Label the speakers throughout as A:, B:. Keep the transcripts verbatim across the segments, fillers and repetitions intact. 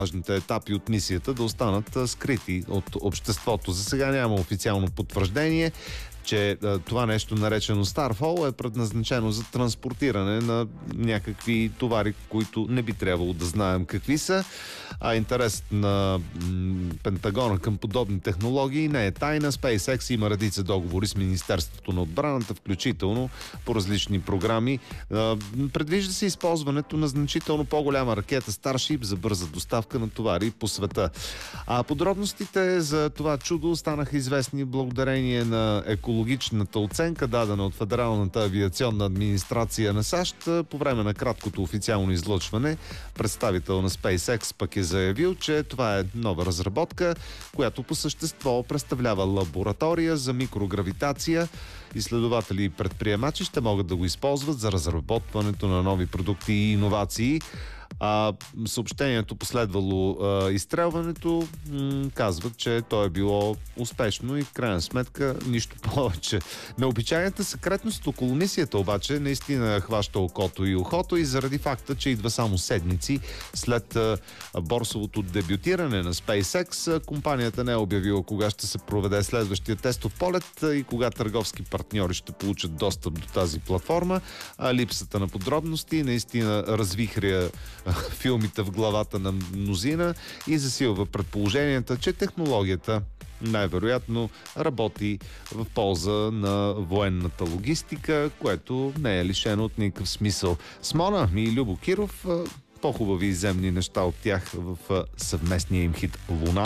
A: важните етапи от мисията да останат скрити от обществото. За сега няма официално потвърждение, че а, това нещо, наречено Starfall, е предназначено за транспортиране на някакви товари, които не би трябвало да знаем какви са. А интерес на м, Пентагона към подобни технологии не е тайна. SpaceX има редица договори с Министерството на отбраната, включително по различни програми. А, предвижда се използването на значително по-голяма ракета Starship за бърза доставка на товари по света. А подробностите за това чудо станаха известни благодарение на екологичната оценка, дадена от Федералната авиационна администрация на САЩ. По време на краткото официално излъчване представител на SpaceX пък е заявил, че това е нова разработка, която по същество представлява лаборатория за микрогравитация. Изследователи и предприемачи ще могат да го използват за разработването на нови продукти и иновации. А съобщението, последвало а, изстрелването, м- казват, че то е било успешно и в крайна сметка нищо повече. Необичайната секретност около мисията обаче наистина хваща окото и ухото и заради факта, че идва само седмици след а, борсовото дебютиране на SpaceX, компанията не е обявила кога ще се проведе следващия тестов полет и кога търговски партньори ще получат достъп до тази платформа. А липсата на подробности наистина развихря филмите в главата на мнозина и засилва предположенията, че технологията най-вероятно работи в полза на военната логистика, което не е лишено от никакъв смисъл. Смона и Любо Киров, по-хубави и земни неща от тях в съвместния им хит «Луна».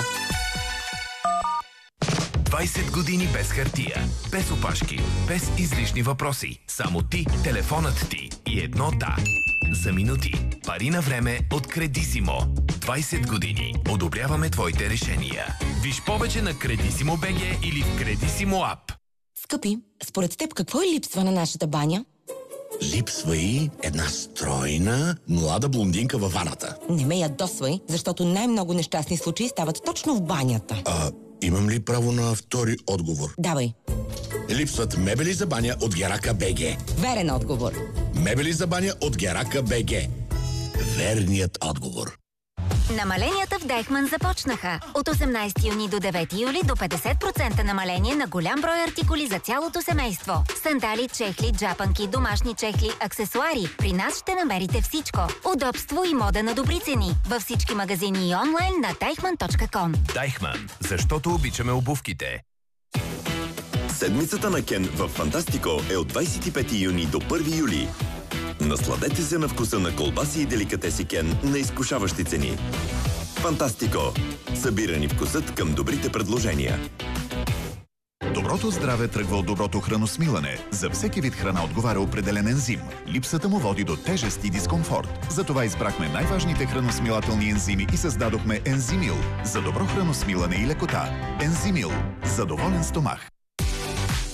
B: двайсет години без хартия, без опашки, без излишни въпроси. Само ти, телефонът ти и едно «да». За минути. Пари на време от Кредисимо. двайсет години. Одобряваме твоите решения. Виж повече на Кредисимо БГ или в Кредисимо ап.
C: Скъпи, според теб какво и липсва на нашата баня?
D: Липсва и една стройна, млада блондинка във ваната.
C: Не ме ядосвай, защото най-много нещастни случаи стават точно в банята.
D: А, имам ли право на втори отговор?
C: Давай.
D: Липсват мебели за баня от Герака БГ.
C: Верен отговор.
D: Мебели за баня от Герака БГ. Верният отговор.
E: Намаленията в Дайхман започнаха. От осемнайсети юни до девети юли до петдесет процента намаление на голям брой артикули за цялото семейство. Сандали, чехли, джапанки, домашни чехли, аксесуари. При нас ще намерите всичко. Удобство и мода на добри цени. Във всички магазини и онлайн на дайхман точка ком.
B: Дайхман, защото обичаме обувките.
F: Седмицата на Кен в Фантастико е от двайсет и пети юни до първи юли. Насладете се на вкуса на колбаси и деликатеси Кен на изкушаващи цени. Фантастико. Събирани вкусът към добрите предложения.
G: Доброто здраве тръгва от доброто храносмилане. За всеки вид храна отговаря определен ензим. Липсата му води до тежест и дискомфорт. Затова избрахме най-важните храносмилателни ензими и създадохме Ензимил за добро храносмилане и лекота. Ензимил. За доволен стомах.